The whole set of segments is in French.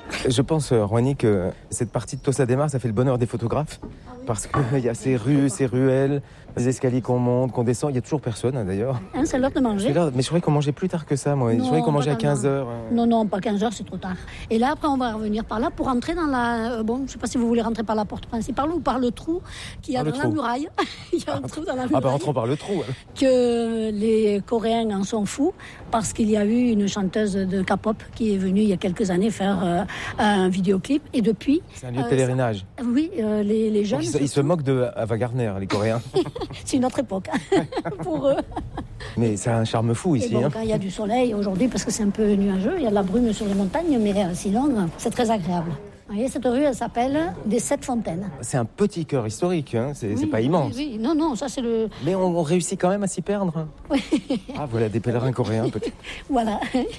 Je pense, Rouani, que cette partie de Tossa de Mar, ça fait le bonheur des photographes. Parce qu'il y a ces rues, ces ruelles, les escaliers qu'on monte, qu'on descend. Il n'y a toujours personne, d'ailleurs. C'est l'heure de manger. Mais je croyais qu'on mangeait plus tard que ça, moi. Je croyais qu'on mangeait à 15h. Non, pas 15h, c'est trop tard. Et là, après, on va revenir par là pour rentrer dans la... je ne sais pas si vous voulez rentrer par la porte principale ou par le trou qu'il y a dans la muraille. Il y a un trou dans la muraille. Rentrons par le trou. Que les Coréens en sont fous parce qu'il y a eu une chanteuse de K-pop qui est venue il y a quelques années faire un vidéoclip. Et depuis... C'est un lieu de pèlerinage. Oui, les jeunes... Ils se moquent de Ava Gardner, les Coréens. C'est une autre époque pour eux. Mais c'est un charme fou ici. Quand il y a du soleil aujourd'hui, parce que c'est un peu nuageux, il y a de la brume sur les montagnes, mais sinon, c'est très agréable. Vous voyez, cette rue, elle s'appelle des 7 fontaines. C'est un petit cœur historique, c'est pas immense. Oui, non, ça c'est le... Mais on réussit quand même à s'y perdre. Oui. Voilà, des pèlerins coréens peut-être. Voilà.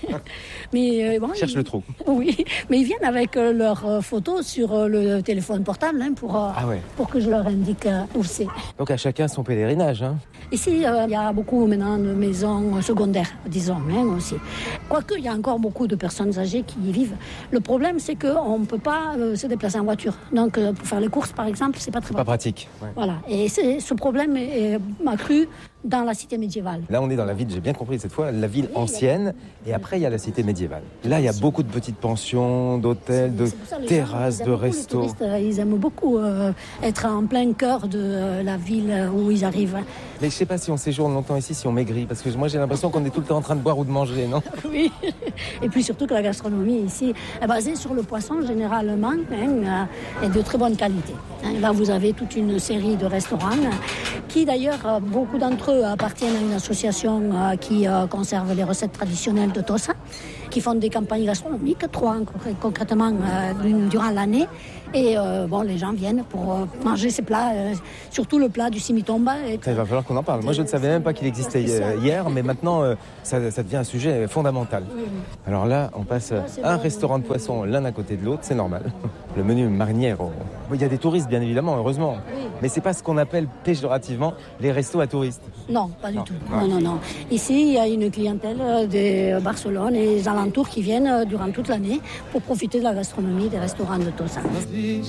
Mais cherche le trou. Oui, mais ils viennent avec leurs photos sur le téléphone portable pour que je leur indique où c'est. Donc à chacun son pèlerinage. Ici, il y a beaucoup maintenant de maisons secondaires, disons, aussi. Quoique, il y a encore beaucoup de personnes âgées qui y vivent. Le problème, c'est qu'on ne peut pas se déplacer en voiture. Donc, pour faire les courses, par exemple, c'est pas très pratique. Ouais. Voilà. Et ce problème est accru dans la cité médiévale. Là, on est dans la ville, j'ai bien compris cette fois, la ville ancienne, et après, il y a la cité médiévale. Là, il y a beaucoup de petites pensions, d'hôtels, de terrasses, de restos. Les touristes, ils aiment beaucoup être en plein cœur de la ville où ils arrivent. Mais je ne sais pas si on séjourne longtemps ici, si on maigrit, parce que moi, j'ai l'impression qu'on est tout le temps en train de boire ou de manger, non? Oui, et puis surtout que la gastronomie ici est basée sur le poisson, généralement, et de très bonne qualité. Là, vous avez toute une série de restaurants qui, d'ailleurs, beaucoup d'entre eux appartiennent à une association qui conserve les recettes traditionnelles de Tossa, qui font des campagnes gastronomiques, 3 concrètement durant l'année. Et les gens viennent pour manger ces plats, surtout le plat du simitomba. Il va falloir qu'on en parle. Moi, je ne savais même pas qu'il existait hier, mais maintenant, ça devient un sujet fondamental. Oui. Alors là, on passe un restaurant de poisson l'un à côté de l'autre, c'est normal. Le menu mariniero. Il y a des touristes, bien évidemment, heureusement. Oui. Mais c'est pas ce qu'on appelle péjorativement les restos à touristes. Non, pas du tout. Non. Ici, il y a une clientèle de Barcelone et des alentours qui viennent durant toute l'année pour profiter de la gastronomie des restaurants de Tossa.